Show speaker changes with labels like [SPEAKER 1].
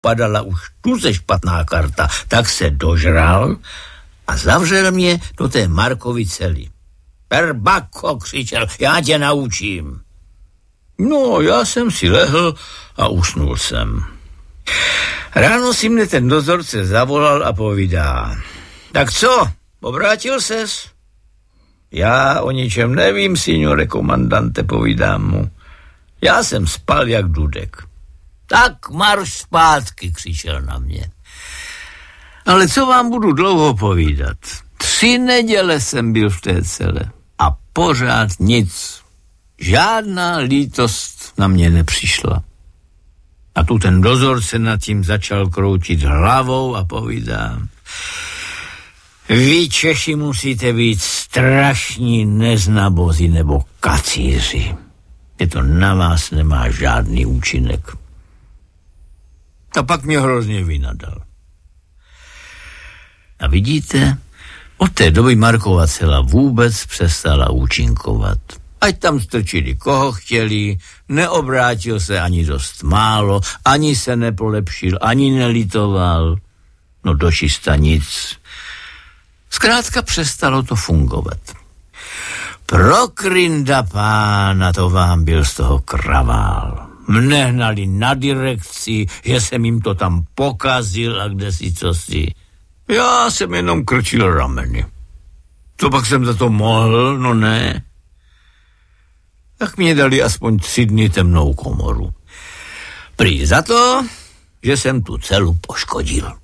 [SPEAKER 1] padala už tuze špatná karta, tak se dožral a zavřel mě do té Markovy cely. Perbako, křičel, já tě naučím. No, já jsem si lehl a usnul jsem. Ráno si mne ten dozorce zavolal a povídá. Tak co, obrátil ses? Já o ničem nevím, signore komandante, povídám mu. Já jsem spal jak dudek. Tak marš zpátky, křičel na mě. Ale co vám budu dlouho povídat? 3 neděle jsem byl v té cele a pořád nic. Žádná lítost na mě nepřišla. A tu ten dozorce nad tím začal kroutit hlavou a povídá. Vy Češi musíte být strašní neznabozi nebo kacíři. Je to na vás nemá žádný účinek. A pak mě hrozně vynadal. A vidíte, od té doby Markova cela vůbec přestala účinkovat. Ať tam strčili koho chtěli, neobrátil se ani dost málo, ani se nepolepšil, ani nelitoval. No dočista nic. Zkrátka přestalo to fungovat. Pro krynda pána, to vám byl z toho kravál. Mne hnali na direkci, že jsem jim to tam pokazil a kdesi cosi. Já jsem jenom krčil rameny. Co pak jsem za to mohl? No ne. Tak mě dali aspoň 3 dny temnou komoru. Prý za to, že jsem tu celu poškodil.